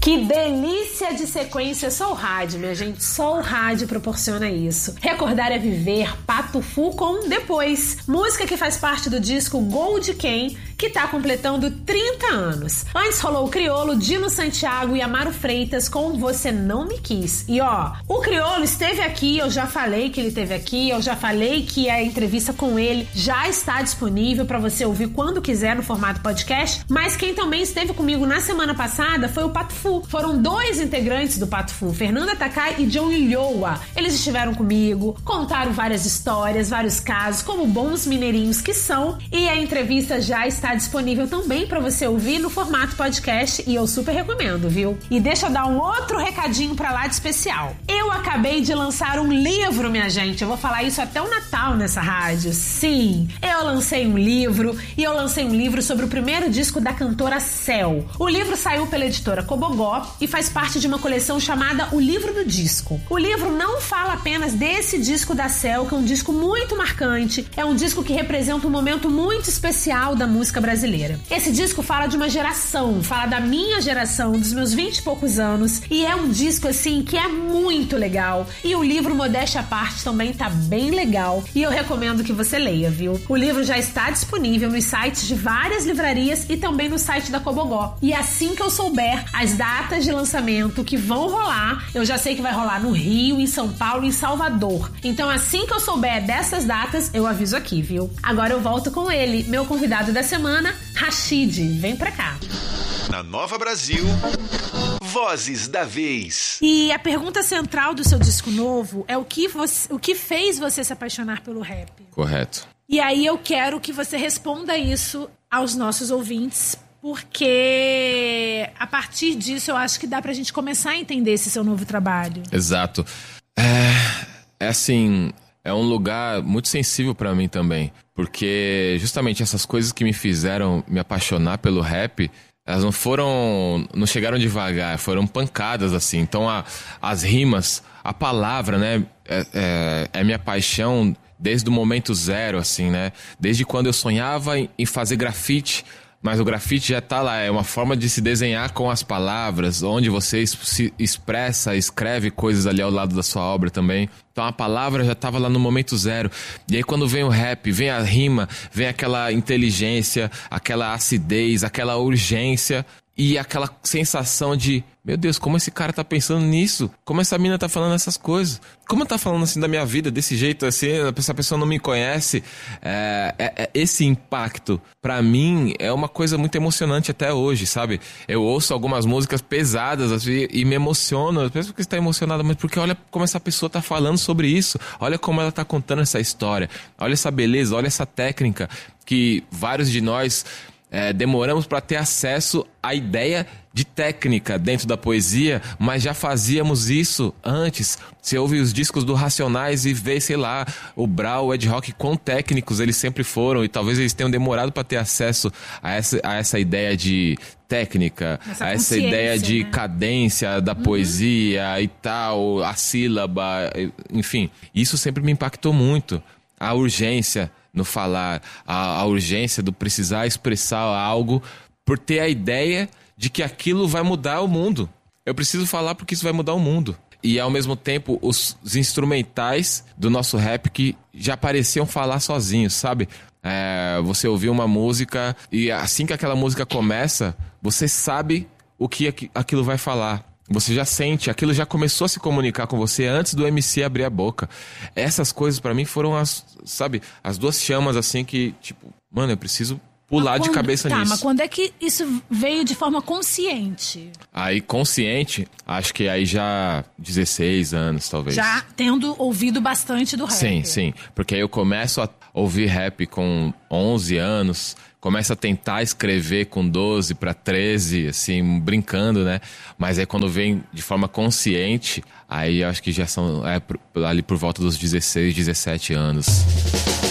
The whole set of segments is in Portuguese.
Que delícia de sequência, só o rádio, minha gente, só o rádio proporciona isso. Recordar é viver, Pato Fu com Depois, música que faz parte do disco Gol de Quem, que tá completando 30 anos. Antes rolou o Criolo, Dino Santiago e Amaro Freitas com Você Não Me Quis. E ó, o Criolo esteve aqui, eu já falei que ele esteve aqui, eu já falei que a entrevista com ele já está disponível para você ouvir quando quiser no formato podcast, mas quem também esteve comigo na semana passada foi o Pato Fu. Foram 2 integrantes do Pato Fu, Fernanda Takai e John Ilhoa. Eles estiveram comigo, contaram várias histórias, vários casos, como bons mineirinhos que são, e a entrevista já está disponível também para você ouvir no formato podcast e eu super recomendo, viu? E deixa eu dar um outro recadinho pra lá de especial. Eu acabei de lançar um livro, minha gente. Eu vou falar isso até o Natal nessa rádio. Sim, eu lancei um livro e eu lancei um livro sobre o primeiro disco da cantora Céu. O livro saiu pela editora Cobogó e faz parte de uma coleção chamada O Livro do Disco. O livro não fala apenas desse disco da Céu, que é um disco muito marcante, é um disco que representa um momento muito especial da música brasileira. Esse disco fala de uma geração, fala da minha geração, dos meus 20 e poucos anos, e é um disco assim que é muito legal. E o livro, modéstia à parte, também tá bem legal e eu recomendo que você leia, viu? O livro já está disponível nos sites de várias livrarias e também no site da Cobogó. E assim que eu souber as datas de lançamento que vão rolar, eu já sei que vai rolar no Rio, em São Paulo e em Salvador. Então assim que eu souber dessas datas, eu aviso aqui, viu? Agora eu volto com ele, meu convidado da semana, Rashid. Vem pra cá. Na Nova Brasil, Vozes da Vez. E a pergunta central do seu disco novo é o que fez você se apaixonar pelo rap? Correto. E aí eu quero que você responda isso aos nossos ouvintes, porque a partir disso eu acho que dá pra gente começar a entender esse seu novo trabalho. Exato. É assim, é um lugar muito sensível pra mim também, porque justamente essas coisas que me fizeram me apaixonar pelo rap, elas não chegaram devagar, foram pancadas assim. Então as rimas, a palavra, né, é minha paixão desde o momento zero, assim, né? Desde quando eu sonhava em fazer grafite, mas o grafite já tá lá, é uma forma de se desenhar com as palavras, onde você se expressa, escreve coisas ali ao lado da sua obra também. Então a palavra já tava lá no momento zero. E aí quando vem o rap, vem a rima, vem aquela inteligência, aquela acidez, aquela urgência e aquela sensação de, meu Deus, como esse cara tá pensando nisso? Como essa mina tá falando essas coisas? Como tá falando assim da minha vida, desse jeito assim, essa pessoa não me conhece? Esse impacto, pra mim, é uma coisa muito emocionante até hoje, sabe? Eu ouço algumas músicas pesadas assim, e me emociono. Eu penso que você tá emocionado, mas porque olha como essa pessoa tá falando sobre isso. Olha como ela tá contando essa história. Olha essa beleza, olha essa técnica que vários de nós demoramos para ter acesso à ideia de técnica dentro da poesia, mas já fazíamos isso antes. Você ouve os discos do Racionais e vê, sei lá, o Brau, o Ed Rock, quão técnicos eles sempre foram, e talvez eles tenham demorado para ter acesso a essa ideia de técnica, a essa ideia de cadência da poesia e tal, a sílaba, enfim. Isso sempre me impactou muito. A urgência no falar, a urgência do precisar expressar algo por ter a ideia de que aquilo vai mudar o mundo. Eu preciso falar porque isso vai mudar o mundo. E ao mesmo tempo os instrumentais do nosso rap que já pareciam falar sozinhos, sabe? Você ouvir uma música e assim que aquela música começa, você sabe o que aquilo vai falar. Você já sente, aquilo já começou a se comunicar com você antes do MC abrir a boca. Essas coisas pra mim foram as duas chamas assim que, tipo, mano, eu preciso pular de cabeça nisso. Mas quando é que isso veio de forma consciente? Aí, consciente, acho que aí já 16 anos, talvez. Já tendo ouvido bastante do rap. Sim. Porque aí eu começo a ouvir rap com 11 anos, começo a tentar escrever com 12 para 13, assim, brincando, né? Mas aí quando vem de forma consciente, aí acho que já são ali por volta dos 16, 17 anos.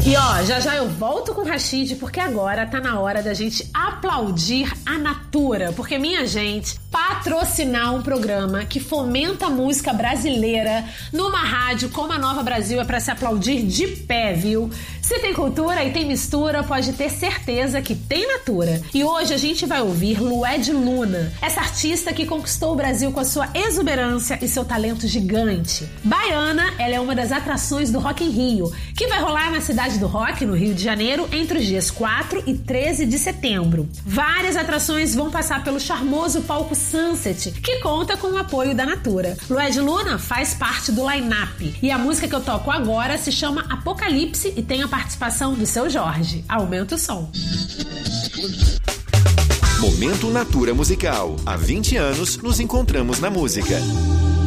E ó, já eu volto com o Rashid, porque agora tá na hora da gente aplaudir a Natura. Porque, minha gente, patrocinar um programa que fomenta a música brasileira numa rádio como a Nova Brasil é pra se aplaudir de pé, viu? Se tem cultura e tem mistura, pode ter certeza que tem Natura. E hoje a gente vai ouvir Lued Luna, essa artista que conquistou o Brasil com a sua exuberância e seu talento gigante. Baiana, ela é uma das atrações do Rock in Rio, que vai rolar na Cidade do Rock, no Rio de Janeiro, entre os dias 4 e 13 de setembro. Várias atrações vão passar pelo charmoso palco Sunset, que conta com o apoio da Natura. Lued Luna faz parte do line-up, e a música que eu toco agora se chama Apocalipse e tem a participação do Seu Jorge. Aumenta o som. Momento Natura Musical. Há 20 anos nos encontramos na música.